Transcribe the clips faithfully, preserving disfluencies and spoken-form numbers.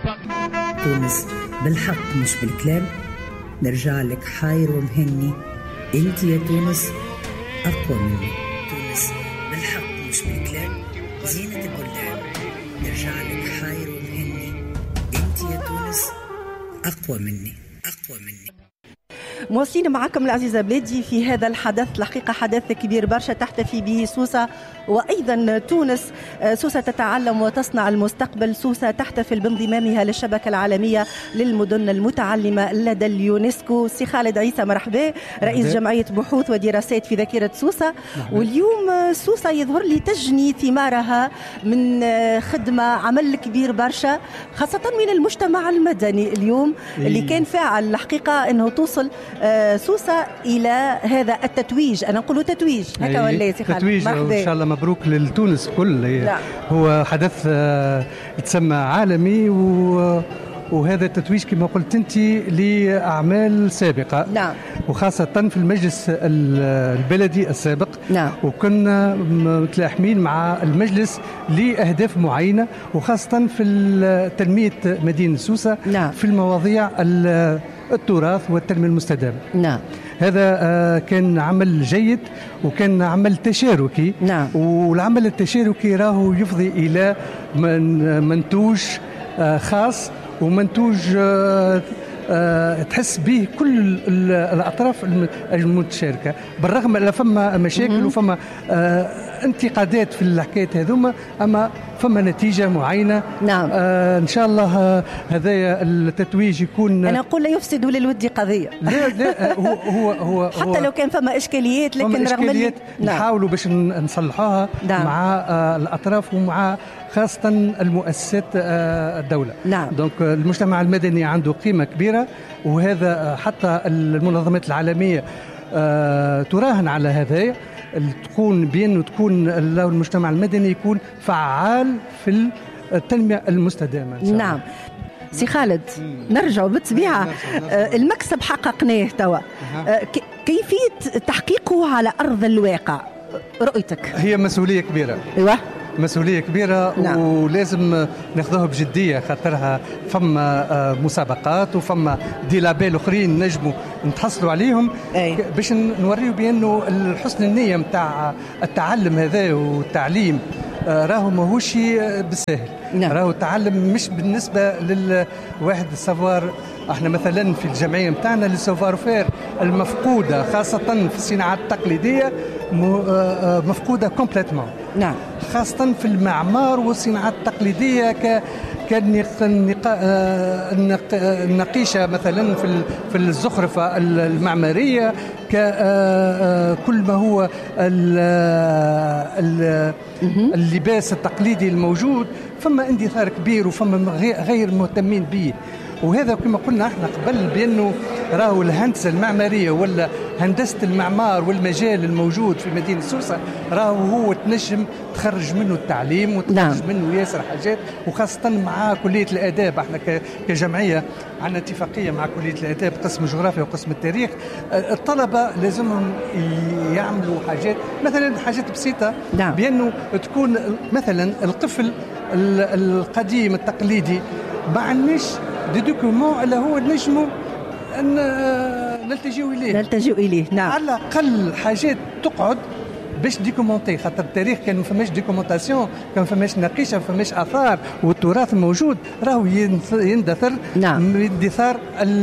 تونس بالحق مش بالكلام، نرجع لك حاير ومهني، انت يا تونس أقوى مني. تونس بالحق مش بالكلام، زينة البلدان، نرجع لك حاير ومهني، انت يا تونس أقوى مني أقوى مني. مواصلين معكم العزيزة بلادي في هذا الحدث، الحقيقة حدث كبير برشا تحتفي به سوسة وأيضا تونس. سوسة تتعلم وتصنع المستقبل، سوسة تحتفل بانضمامها للشبكة العالمية للمدن المتعلمة لدى اليونسكو. سي خالد عيسى مرحبا، رئيس جمعية بحوث ودراسات في ذاكرة سوسة. واليوم سوسة يظهر لي تجني ثمارها من خدمة عمل كبير برشا، خاصة من المجتمع المدني اليوم اللي كان فاعل الحقيقة أنه توصل سوسة إلى هذا التتويج. أنا نقول تتويج هكا ولا سي خالد؟ تتويج إن شاء الله مبروك للتونس كل. هو حدث يتسمى عالمي، وهذا التتويج كما قلت أنت لأعمال سابقة. نعم. وخاصة في المجلس البلدي السابق. نعم. وكنا متلاحمين مع المجلس لأهداف معينة، وخاصة في تنمية مدينة سوسة. نعم. في المواضيع التراث والتنمية المستدامة. نعم. هذا كان عمل جيد وكان عمل تشاركي. نعم. والعمل التشاركي راهو يفضي إلى منتوج خاص ومنتوج تحس به كل الأطراف المتشاركة، بالرغم أن فما مشاكل وفما انتقادات في الحكاية هذوما، أما فما نتيجة معينة. نعم. آه إن شاء الله هذايا التتويج يكون. أنا أقول لا يفسد للود قضية. لا لا هو هو هو حتى هو لو كان فما إشكاليات، لكن فما رغم إشكاليات نعم. نحاولوا باش نصلحوها. نعم. مع آه الأطراف ومع خاصة المؤسسات آه الدولة. نعم. دونك المجتمع المدني عنده قيمة كبيرة، وهذا حتى المنظمات العالمية آه تراهن على هذايا، تكون بين وتكون المجتمع المدني يكون فعال في التنمية المستدامة إن شاء الله. نعم. سي خالد، نرجع بالطبيعة المكسب حققناه توا، كيفية تحقيقه على أرض الواقع رؤيتك؟ هي مسؤولية كبيرة. ايوه مسؤولية كبيرة. نعم. ولازم ناخذوها بجدية، خاطرها فما مسابقات وفما دي لابيل اخرين نجموا نتحصلوا عليهم. أي. باش نوريو بانه حسن النية متاع التعلم هذا والتعليم راهو ماهوش بالسهل. نعم. راهو التعلم مش بالنسبة للواحد السافوار. احنا مثلا في الجمعية متاعنا للسافوار فير المفقودة خاصة في الصناعات التقليدية مفقودة كومبليتمون. نعم. خاصة في المعمار والصناعات التقليدية ك كالنقيشة مثلا في في الزخرفة المعمارية، ككل ما هو اللباس التقليدي الموجود. فما اندثار كبير وفما غير مهتمين به. وهذا كما قلنا احنا قبل بانه راهو الهندسه المعماريه ولا هندسه المعمار والمجال الموجود في مدينه سوسه راهو هو تنجم تخرج منه التعليم وتخرج نعم. منه ياسر حاجات، وخاصه مع كليه الاداب. احنا كجمعيه عندنا اتفاقيه مع كليه الاداب قسم الجغرافيا وقسم التاريخ. الطلبه لازمهم يعملوا حاجات مثلا حاجات بسيطه. نعم. بانه تكون مثلا القفل القديم التقليدي ما عندناش دي دوكيومون اللي هو نجموا ان نلتجئوا اليه نلتجئوا اليه نعم. على الاقل حاجات تقعد باش ديكومونتي، خاطر التاريخ كان ما فماش ديكومونتاسيون، كان ما فماش نقيشه، ما فماش اثار، والتراث الموجود راهو يندثر. نعم. باندثار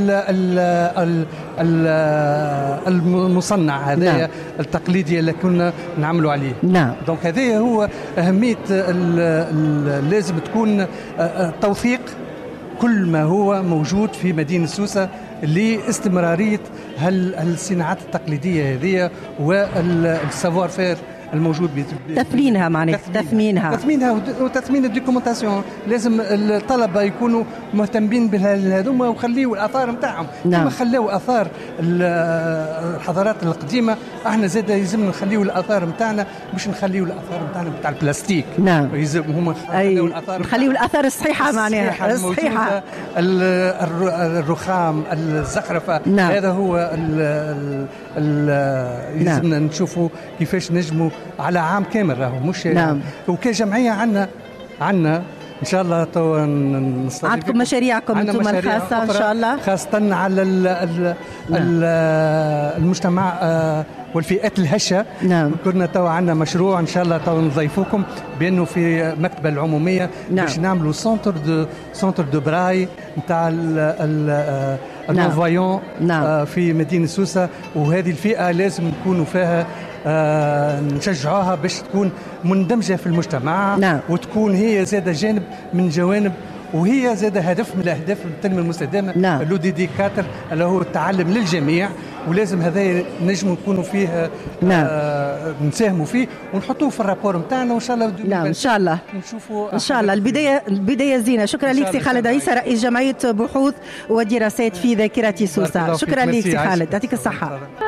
المصنع هذا. نعم. التقليدي اللي كنا نعملوا عليه. نعم. دونك هذا هو اهميه لازم تكون توثيق كل ما هو موجود في مدينة سوسة لاستمرارية هالصناعات التقليدية هذه والسافوار فير الموجود. تثمينها معناها تثمينها تثمينها وتثمين الدوكيومنتاسيون. لازم الطلبة يكونوا مهتمين بهذوما وخليوا الآثار متاعهم. نعم. كما خلوا آثار الحضارات القديمة، احنا زاد يلزمنا نخليوا الآثار متاعنا، مش نخليوا الآثار متاعنا متاع البلاستيك. نعم. يلزم هما نخليوا الآثار الصحيحة معناها الصحيحة، الرخام، الزخرفة. نعم. هذا هو يلزمنا. نعم. نشوفوا كيفاش نجموا على عام كامل راهو مش. نعم. وكجمعية عنا عنا ان شاء الله تو عندكم مشاريعكم انتم الخاصه ان شاء الله، خاصه على ال ال نعم. المجتمع والفئات الهشه. نعم. كنا تو عندنا مشروع ان شاء الله تو نضيفوكم بانه في المكتبه العموميه. نعم. باش نعملوا سنتر دو سنتر دو براي نتاع النون نعم. في مدينه سوسه، وهذه الفئه لازم نكونوا فيها آه نشجعوها باش تكون مندمجه في المجتمع. نعم. وتكون هي زاده جانب من جوانب، وهي زاده هدف من الاهداف التنميه المستدامه. نعم. لو دي دي كاتر اللي هو التعلم للجميع، ولازم هذا نجم نكونوا فيه. نعم. آه نساهموا فيه ونحطوه في الرابور نتاعنا وان شاء الله. نعم ان شاء الله نشوفوا ان شاء الله البدايه البدايه زينه. شكرا لك سي خالد عيسى رئيس جمعيه بحوث ودراسات في ذاكره سوسه. شكرا لك سي خالد، يعطيك الصحه.